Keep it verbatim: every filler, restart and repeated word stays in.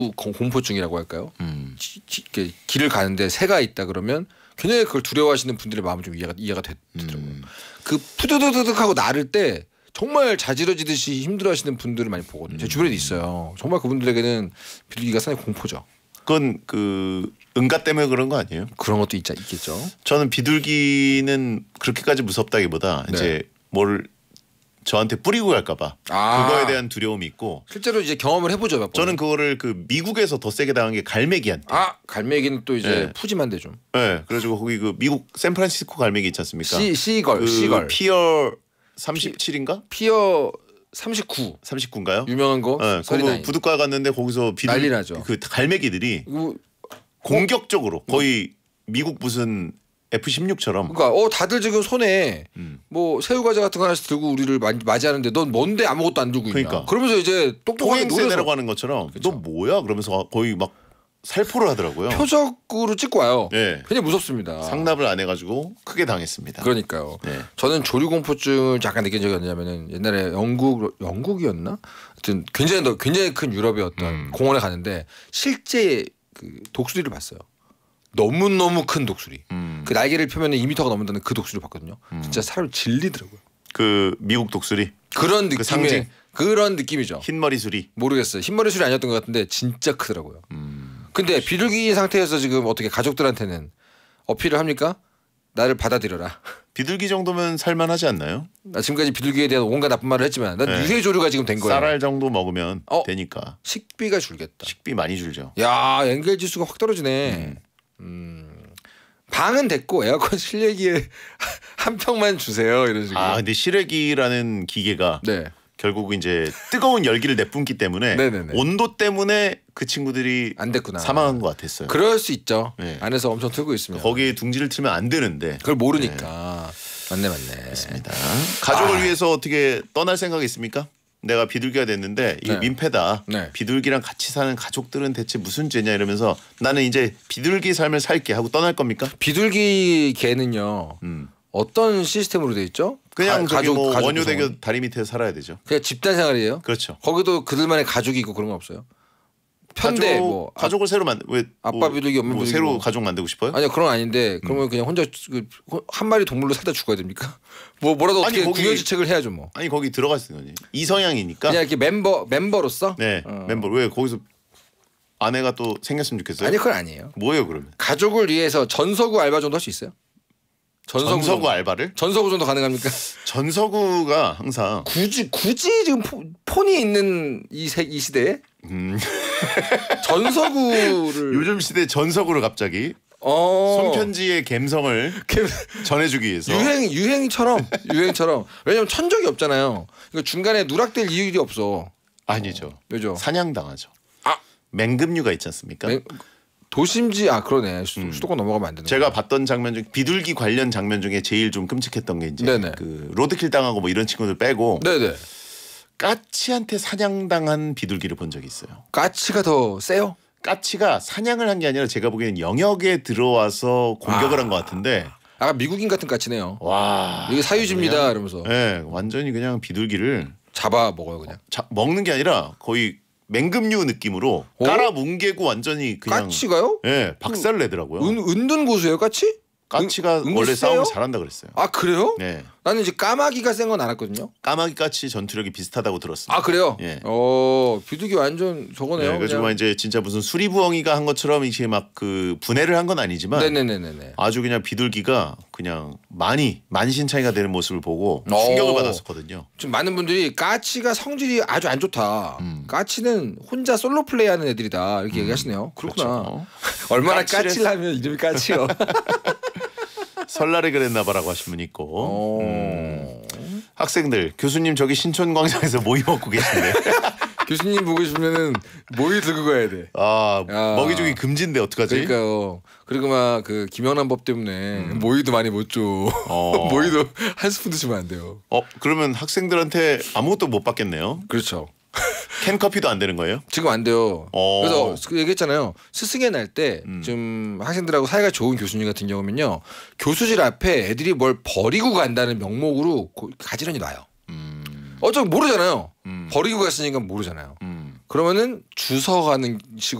공포증이라고 할까요? 음. 지, 지, 길을 가는데 새가 있다 그러면 굉장히 그걸 두려워하시는 분들의 마음이 좀 이해가 이해가 되더라고요. 음. 그 푸드드드득하고 나를 때 정말 자지러지듯이 힘들어하시는 분들을 많이 보거든요. 제 주변에도 있어요. 정말 그분들에게는 비둘기가 상당히 공포죠. 그건 그 응가 때문에 그런 거 아니에요? 그런 것도 있자 있겠죠. 저는 비둘기는 그렇게까지 무섭다기보다 네. 이제 뭘 저한테 뿌리고 갈까봐 아. 그거에 대한 두려움이 있고. 실제로 이제 경험을 해보죠. 몇 번. 저는 그거를 그 미국에서 더 세게 당한 게 갈매기한테. 아 갈매기는 또 이제 네. 푸짐한데 좀. 네, 그래가지고 거기 그 미국 샌프란시스코 갈매기 있지 않습니까? 시 시걸 그 시걸 피어 삼십칠인가? 피어 삼십구 삼십구인가요? 유명한 거. 네, 거기 부둣가 갔는데 거기서 비둘 난리 나죠. 그 갈매기들이 이거 공격적으로 거의 미국 무슨 에프 십육처럼. 그러니까 어 다들 지금 손에 음. 뭐 새우 과자 같은 거 하나씩 들고 우리를 마, 맞이하는데 넌 뭔데 아무것도 안 들고 있냐. 그러니까. 그러면서 이제 똑똑하게 포행세 노려서 내라고 하는 것처럼 그쵸. 너 뭐야? 그러면서 거의 막 살포를 하더라고요. 표적으로 찍고 와요. 네. 굉장히 무섭습니다. 상납을 안 해가지고 크게 당했습니다. 그러니까요. 네. 저는 조류공포증을 잠깐 느낀 적이 언제냐면은 옛날에 영국 영국이었나? 하여튼 굉장히 더 굉장히 큰 유럽의 어떤 음. 공원에 갔는데 실제 그 독수리를 봤어요. 너무 너무 큰 독수리. 음. 그 날개를 펴면 이 미터가 넘는다는 그 독수리를 봤거든요. 음. 진짜 사람 질리더라고요. 그 미국 독수리 그런 그 느낌의 상징. 그런 느낌이죠. 흰머리 수리. 모르겠어요. 흰머리 술이 아니었던 것 같은데 진짜 크더라고요. 음. 근데 비둘기 상태에서 지금 어떻게 가족들한테는 어필을 합니까? 나를 받아들여라. 비둘기 정도면 살만하지 않나요? 나 지금까지 비둘기에 대한 온갖 나쁜 말을 했지만 난 네. 유해 조류가 지금 된 거예요. 쌀알 정도 먹으면 어? 되니까. 식비가 줄겠다. 식비 많이 줄죠. 야 연결 지수가 확 떨어지네. 음. 방은 됐고 에어컨 실내기에 한 평만 주세요 이런 식으로. 아 근데 실외기라는 기계가 네. 결국 이제 뜨거운 열기를 내뿜기 때문에 네네네. 온도 때문에 그 친구들이 안 됐구나. 사망한 것 같았어요. 그럴 수 있죠. 네. 안에서 엄청 틀고 있으면. 거기에 둥지를 틀면 안 되는데. 그걸 모르니까. 맞네 맞네. 맞습니다. 가족을 아. 위해서 어떻게 떠날 생각 있습니까? 내가 비둘기가 됐는데 이거 네. 민폐다. 네. 비둘기랑 같이 사는 가족들은 대체 무슨 죄냐 이러면서 나는 이제 비둘기 삶을 살게 하고 떠날 겁니까? 비둘기 개는요. 음. 어떤 시스템으로 돼 있죠? 그냥 가, 저기 뭐 가족 원효대교 구성은? 다리 밑에 살아야 되죠. 그냥 집단 생활이에요. 그렇죠. 거기도 그들만의 가족이 있고 그런 건 없어요. 편대 가족, 뭐 가족을 새로 만들 왜 아빠 뭐, 비둘기 엄마 뭐 비둘기 새로 뭐. 가족 만들고 싶어요? 아니요 그런 건 아닌데 그러면 그냥 혼자 그, 한 마리 동물로 살다 죽어야 됩니까? 뭐 뭐라도 아니, 어떻게 거기- 구현지책을 해야죠 뭐. 아니 거기 들어가 있는 거지. 이성향이니까. 그냥 이렇게 멤버 멤버로서. 네 어. 멤버 왜 거기서 아내가 또 생겼으면 좋겠어요? 아니 그건 아니에요. 뭐예요 그러면? 가족을 위해서 전서구 알바 정도 할 수 있어요? 전서구, 전서구 정도. 알바를? 전서구 정도 가능합니까? 전서구가 항상 굳이 굳이 지금 포, 폰이 있는 이, 세, 이 시대에 음, 전서구를 요즘 시대 전서구를 갑자기 어 손편지의 감성을 그 전해주기 위해서 유행 유행처럼 유행처럼 왜냐면 천적이 없잖아요. 그러니까 중간에 누락될 이유가 없어. 아니죠. 왜죠? 사냥당하죠. 아. 맹금류가 있지 않습니까? 맹- 도심지 아 그러네 수, 수도권 넘어가면 안 되는. 음. 제가 봤던 장면 중 비둘기 관련 장면 중에 제일 좀 끔찍했던 게 이제 네네. 그 로드킬 당하고 뭐 이런 친구들 빼고 네네. 까치한테 사냥당한 비둘기를 본 적이 있어요. 까치가 더 세요? 까치가 사냥을 한 게 아니라 제가 보기에는 영역에 들어와서 공격을 아. 한 것 같은데 아까 미국인 같은 까치네요. 와 이게 사유지입니다 그냥- 이러면서 네, 완전히 그냥 비둘기를 잡아 먹어요 그냥. 자, 먹는 게 아니라 거의 맹금류 느낌으로 어? 깔아 뭉개고 완전히 그냥 까치가요? 예, 박살을 내더라고요. 은 은둔 고수예요 까치? 까치가 은- 원래 은근 싸움을 세요? 잘한다 그랬어요. 아 그래요? 네. 나는 이제 까마귀가 센 건 알았거든요. 까마귀 까치 전투력이 비슷하다고 들었습니다. 아 그래요? 예. 어 비둘기 완전 저거네요. 네, 그래서 그냥. 이제 진짜 무슨 수리부엉이가 한 것처럼 이제 막 그 분해를 한 건 아니지만 네네네네네. 아주 그냥 비둘기가 그냥 많이 만신창이가 되는 모습을 보고 오. 충격을 받았었거든요. 좀 많은 분들이 까치가 성질이 아주 안 좋다. 음. 까치는 혼자 솔로 플레이하는 애들이다 이렇게 얘기하시네요. 그렇구나. 그렇죠. 얼마나 까칠해서- 까칠하면 이름이 까치요. 설날에 그랬나봐라고 하신 분 있고 어... 음. 학생들 교수님 저기 신촌광장에서 모이 먹고 계신데 교수님 보고 싶으면은 모이 들고 가야 돼. 아 야. 먹이 주기 금지인데 어떡하지? 그러니까요. 그리고 막 그 김연한 법 때문에 모이도 많이 못 줘. 어. 모이도 한 스푼도 주면 안 돼요. 어 그러면 학생들한테 아무것도 못 받겠네요. 그렇죠. 캔커피도 안 되는 거예요? 지금 안 돼요. 어. 그래서 그 얘기했잖아요. 스승의 날 때 좀 학생들하고 사이가 좋은 교수님 같은 경우면요. 교수실 앞에 애들이 뭘 버리고 간다는 명목으로 고- 가지런히 놔요. 음, 어차피 모르잖아요. 음. 버리고 갔으니까 모르잖아요. 음. 그러면은 주서 가는 식으로